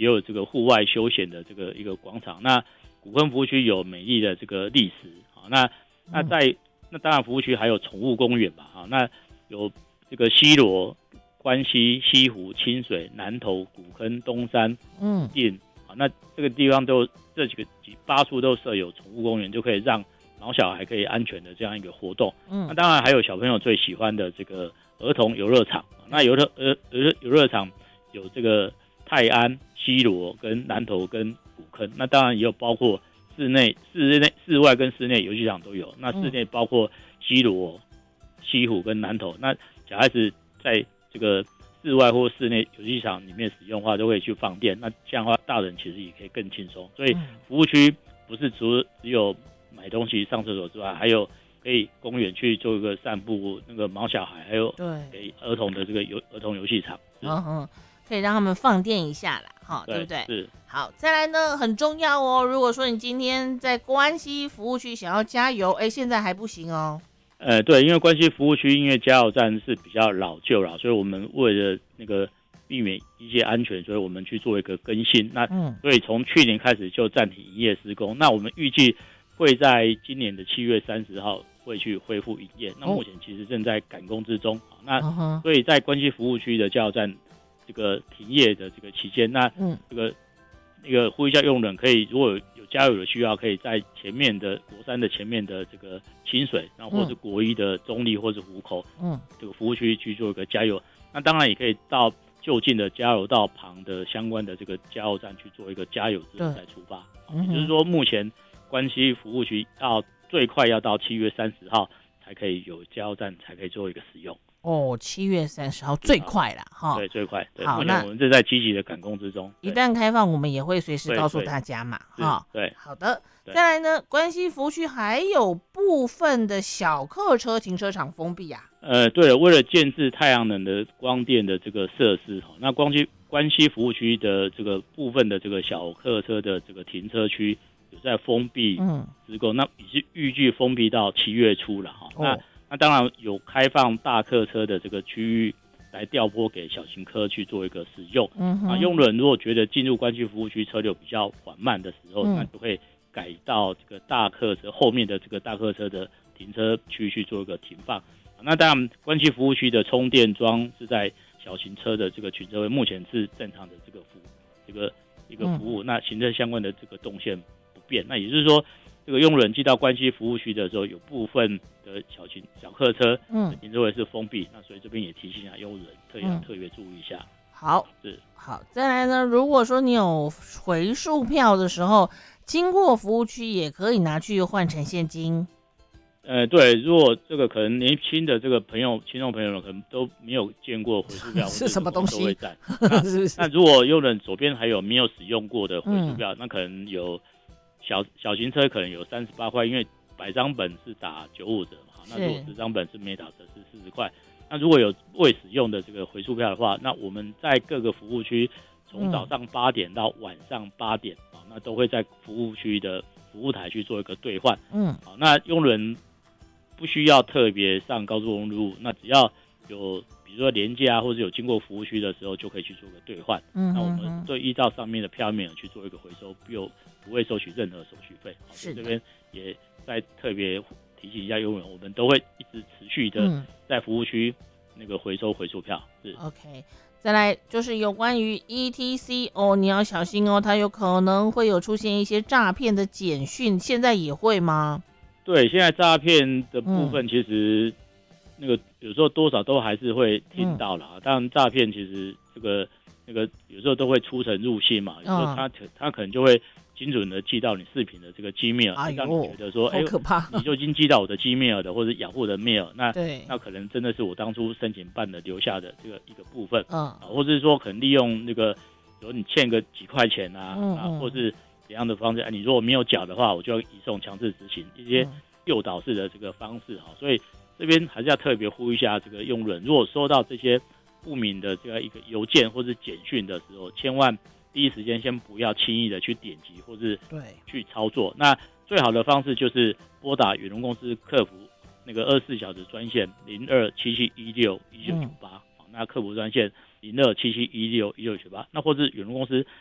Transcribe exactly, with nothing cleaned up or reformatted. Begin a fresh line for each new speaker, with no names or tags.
也有这个户外休闲的这个一个广场。那古坑服务区有美丽的这个历史，好，那那在、嗯、那当然服务区还有宠物公园吧，好，那有这个西螺、关西、西湖、清水、南投、古坑、东山、嗯，定，好，那这个地方都这几个几八处都设有宠物公园，就可以让毛小孩可以安全的这样一个活动。嗯，那当然还有小朋友最喜欢的这个儿童游乐场，那游乐呃游游乐场有这个泰安、西螺跟南投跟古坑，那当然也有包括室内、室内、室外跟室内游戏场都有。那室内包括西螺、西湖跟南投。那小孩子在这个室外或室内游戏场里面使用的话，都可以去放电。那这样的话，大人其实也可以更轻松。所以服务区不是除了只有买东西、上厕所之外，还有可以公园去做一个散步，那个毛小孩，还有给儿童的这个游儿童游戏场。
嗯哼，可以让他们放电一下啦，哈，对不对？
是。
好，再来呢，很重要哦。如果说你今天在关西服务区想要加油，哎，现在还不行哦。
呃，对，因为关西服务区因为加油站是比较老旧了，所以我们为了那个避免一些安全，所以我们去做一个更新。那、嗯、所以从去年开始就暂停营业施工。那我们预计会在今年的七月三十号会去恢复营业。那目前其实正在赶工之中。哦、那所以在关西服务区的加油站这个停业的这个期间，那这个。那个呼吁一下用人可以，如果有加油的需要，可以在前面的国三的前面的这个清水，然后或是国一的中立或是湖口，嗯，这个服务区去做一个加油。那当然也可以到就近的加油道旁的相关的这个加油站去做一个加油之后再出发。也就是说，目前关西服务区要最快要到七月三十号才可以有加油站才可以做一个使用。
哦，七月三十号最快了哈，
对，最快。对，好，那我们正在积极的赶工之中。
一旦开放，我们也会随时告诉大家嘛，哈。
对，
好的。再来呢，关西服务区还有部分的小客车停车场封闭啊。
呃，对了，为了建置太阳能的光电的这个设施，那关西关西服务区的这个部分的这个小客车的这个停车区有在封闭施工，嗯、那也是预计封闭到七月初了哈。哦、那那当然有开放大客车的这个区域来调拨给小型客去做一个使用。嗯啊，用人如果觉得进入关西服务区车流比较缓慢的时候，嗯、那就会改到这个大客车后面的这个大客车的停车区去做一个停放。啊、那当然，关西服务区的充电桩是在小型车的这个群车位，目前是正常的这个服务，这个一个服务。嗯、那行车相关的这个动线不变。那也就是说，这个用人进到关西服务区的时候，有部分的小型小客车，嗯，停车位是封闭，那所以这边也提醒一下用人，特别、嗯、特别注意一下。
好，是好，再来呢，如果说你有回数票的时候，经过服务区也可以拿去换成现金。
呃，对，如果这个可能年轻的这个朋友、听众朋友可能都没有见过回数票
是什么东西，
那, 是是那如果用人左边还有没有使用过的回数票，嗯、那可能有小小型车可能有三十八块，因为百张本是打九五折嘛，那如果十张本是没打折是四十块。那如果有未使用的这个回数票的话，那我们在各个服务区从早上八点到晚上八点啊、嗯，那都会在服务区的服务台去做一个兑换。嗯，好，那用人不需要特别上高速公路，那只要有比如说连假或者有经过服务区的时候，就可以去做个兑换。嗯，那我们就依照上面的票面去做一个回收，又不会收取任何手续费。是这边也再特别提醒一下用人，我们都会一直持续的在服务区那个回收回数票。是
OK。再来就是有关于 E T C 哦，你要小心哦，它有可能会有出现一些诈骗的简讯，现在也会吗？
对，现在诈骗的部分其实、嗯、那个有时候多少都还是会听到啦。当然诈骗其实这个那个有时候都会出城入信嘛，有时候他他可能就会精准的寄到你视频的这个 Gmail，、哎、让你觉得说，哎，
可怕，
你就已经寄到我的 Gmail 的或者雅虎的 mail， 那那可能真的是我当初申请办的留下的这个一个部分，嗯，啊、或者是说可能利用那个，比如你欠个几块钱啊，嗯、啊，或是怎样的方式，啊，你如果没有缴的话，我就要移送强制执行一些诱导式的这个方式，哈，所以这边还是要特别呼吁一下这个用人，如果收到这些不明的这个一个邮件或是简讯的时候，千万第一时间先不要轻易的去点击或是去操作。那最好的方式就是拨打远隆公司客服那个二十四小时专线零二七七一六一九九八，那客服专线零二七七一六一九九八，那或是远隆公司